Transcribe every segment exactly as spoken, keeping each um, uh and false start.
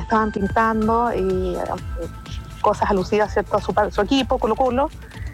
estaban pintando y eh, cosas alusivas, ¿cierto?, a su, su equipo, Colo Colo.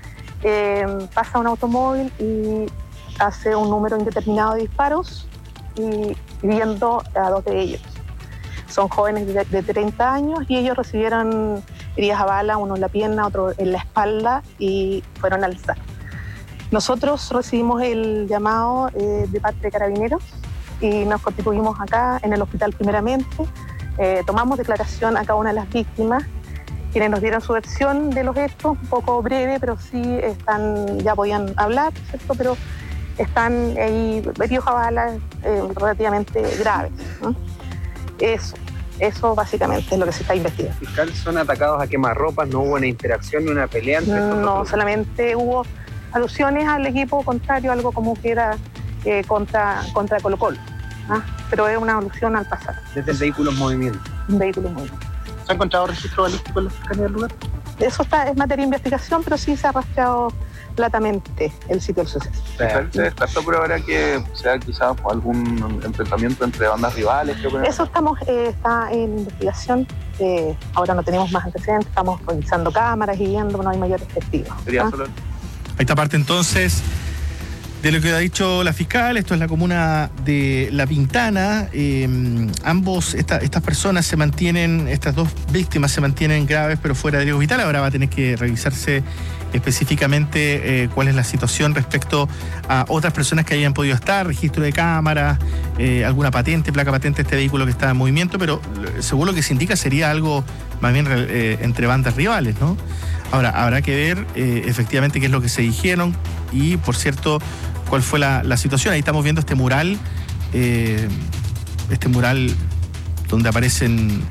Eh, pasa un automóvil y hace un número indeterminado de disparos y viendo a dos de ellos. Son jóvenes de, de treinta años y ellos recibieron heridas a bala, uno en la pierna, otro en la espalda y fueron al S A C. Nosotros recibimos el llamado eh, de parte de Carabineros y nos constituimos acá en el hospital primeramente. Eh, tomamos declaración a cada una de las víctimas, quienes nos dieron su versión de los hechos, un poco breve, pero sí están, ya podían hablar, ¿cierto? Pero están ahí heridos a bala eh, relativamente graves, ¿no? Eso, eso básicamente es lo que se está investigando. ¿Fiscal, son atacados a quemarropas? ¿No hubo una interacción ni una pelea entre estos No, dos? solamente hubo alusiones al equipo contrario, algo como que era eh, contra, contra Colo Colo, ¿ah? Pero es una alusión al pasado. Desde el vehículo en movimiento. Un vehículo en movimiento. ¿Se ha encontrado registro balístico en la fiscalía del lugar? Eso está, es materia de investigación, pero sí se ha rastreado platamente el sitio del suceso. ¿Se descartó por ahora que sea quizás algún enfrentamiento entre bandas rivales? Creo que Eso estamos, eh, está en investigación. Eh, ahora no tenemos más antecedentes, estamos revisando cámaras y viendo, no hay mayores testigos. Sería ¿ah? solo... Ahí está parte entonces de lo que ha dicho la fiscal. Esto es la comuna de La Pintana. Eh, ambos, esta, estas personas se mantienen, estas dos víctimas se mantienen graves pero fuera de riesgo vital. Ahora va a tener que revisarse específicamente eh, cuál es la situación respecto a otras personas que hayan podido estar, registro de cámaras, eh, alguna patente, placa patente de este vehículo que está en movimiento, pero según lo que se indica sería algo más bien eh, entre bandas rivales, ¿no? Ahora, habrá que ver eh, efectivamente qué es lo que se dijeron y, por cierto, cuál fue la, la situación. Ahí estamos viendo este mural, eh, este mural donde aparecen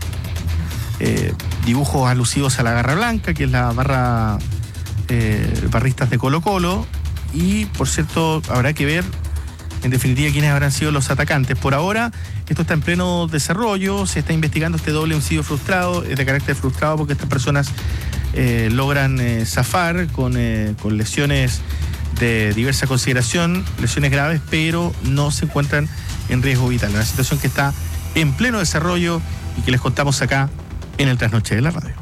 eh, dibujos alusivos a la Garra Blanca, que es la barra eh, barristas de Colo Colo, y, por cierto, habrá que ver en definitiva quiénes habrán sido los atacantes. Por ahora, esto está en pleno desarrollo, se está investigando este doble homicidio frustrado, es de carácter frustrado porque estas personas eh, logran eh, zafar con, eh, con lesiones de diversa consideración, lesiones graves, pero no se encuentran en riesgo vital. Una situación que está en pleno desarrollo y que les contamos acá en el Trasnoche de la Radio.